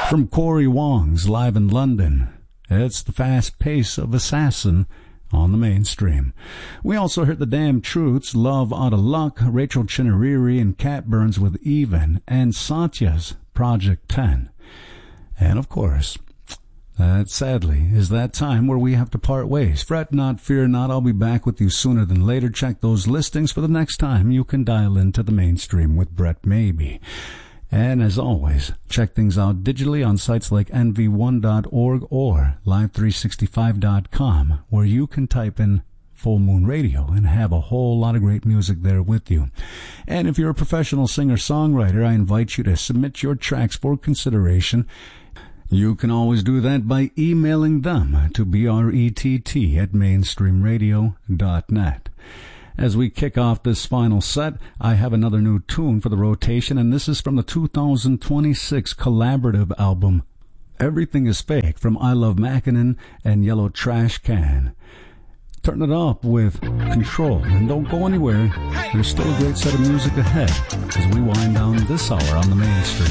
From Corey Wong's Live in London, it's the fast pace of Assassin on the mainstream. We also heard the Damn Truths, Love Outta Luck, Rachel Chinariri and Cat Burns with Even, and Satya's Project 10. And of course, that sadly is that time where we have to part ways. Fret not, fear not, I'll be back with you sooner than later. Check those listings for the next time you can dial into the mainstream with Brett Maybe. And as always, check things out digitally on sites like nv1.org or live365.com, where you can type in Full Moon Radio and have a whole lot of great music there with you. And if you're a professional singer-songwriter, I invite you to submit your tracks for consideration. You can always do that by emailing them to brett@mainstreamradio.net. As we kick off this final set, I have another new tune for the rotation, and this is from the 2026 collaborative album, Everything is Fake, from I Love Mackinnon and Yellow Trash Can. Turn it up with Control, and don't go anywhere. There's still a great set of music ahead as we wind down this hour on the mainstream.